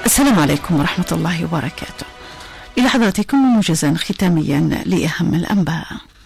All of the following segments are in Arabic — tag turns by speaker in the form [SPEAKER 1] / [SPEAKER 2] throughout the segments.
[SPEAKER 1] السلام عليكم ورحمة الله وبركاته. إلى حضراتكم موجزا ختاميا لأهم الأنباء.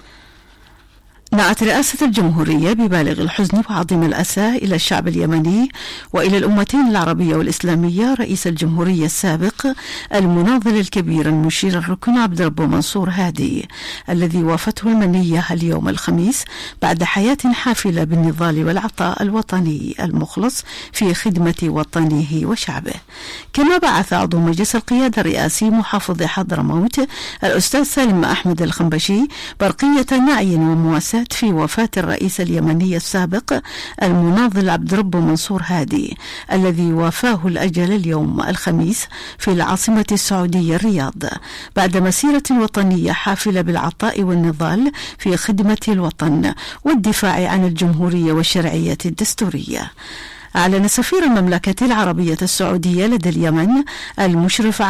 [SPEAKER 1] نعت رئاسة الجمهورية ببالغ الحزن وعظيم الأسى إلى الشعب اليمني وإلى الأمتين العربية والإسلامية رئيس الجمهورية السابق المناضل الكبير المشير الركن عبد الرب منصور هادي الذي وافته المنية اليوم الخميس بعد حياة حافلة بالنضال والعطاء الوطني المخلص في خدمة وطنه وشعبه. كما بعث عضو مجلس القيادة الرئاسي محافظ حضرموت الأستاذ سالم أحمد الخنبشي برقية نعي ومواساة في وفاة الرئيس اليمني السابق المناضل عبد الرب منصور هادي الذي وافاه الأجل اليوم الخميس في العاصمة السعودية الرياض بعد مسيرة وطنية حافلة بالعطاء والنضال في خدمة الوطن والدفاع عن الجمهورية والشرعية الدستورية. أعلن سفير المملكة العربية السعودية لدى اليمن المشرف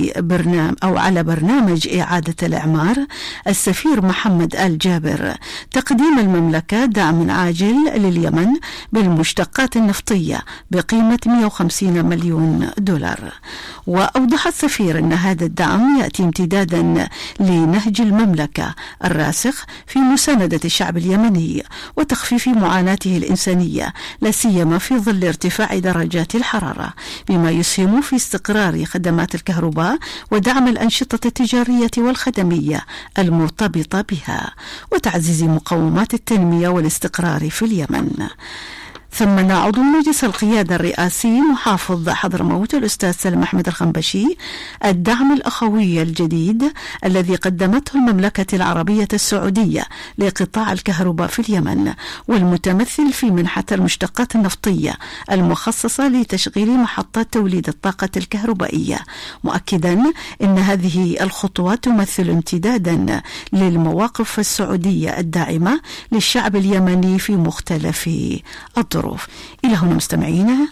[SPEAKER 1] على برنامج إعادة الإعمار السفير محمد آل جابر تقديم المملكة دعم عاجل لليمن بالمشتقات النفطية بقيمة 150 مليون دولار. وأوضح السفير أن هذا الدعم يأتي امتدادا لنهج المملكة الراسخ في مساندة الشعب اليمني وتخفيف معاناته الإنسانية لا سيما في ظل ارتفاع درجات الحرارة بما يسهم في استقرار خدمات الكهرباء ودعم الأنشطة التجارية والخدمية المرتبطة بها وتعزيز مقومات التنمية والاستقرار في اليمن. ثمن عضو مجلس القيادة الرئاسي محافظ حضرموت الأستاذ سالم أحمد الخنبشي الدعم الأخوي الجديد الذي قدمته المملكة العربية السعودية لقطاع الكهرباء في اليمن والمتمثل في منحة المشتقات النفطية المخصصة لتشغيل محطات توليد الطاقة الكهربائية، مؤكدا أن هذه الخطوة تمثل امتدادا للمواقف السعودية الداعمة للشعب اليمني في مختلف الظروف. إلى هنا مستمعينا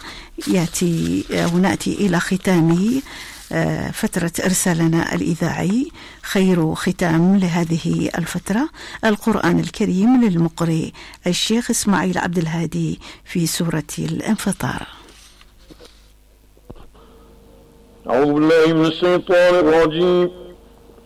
[SPEAKER 1] ونأتي إلى ختام فترة إرسالنا الإذاعي. خير ختام لهذه الفترة القرآن الكريم للمقرئ الشيخ إسماعيل عبد الهادي في سورة الانفطار.
[SPEAKER 2] أعوذ بالله من الشيطان الرجيم.